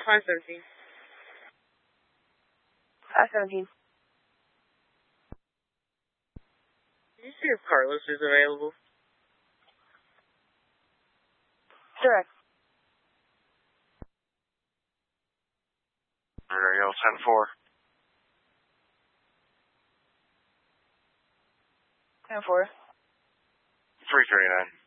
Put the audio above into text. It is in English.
517. 517. Can you see if Carlos is available? Direct. Radio 10-4. 10-4. 339.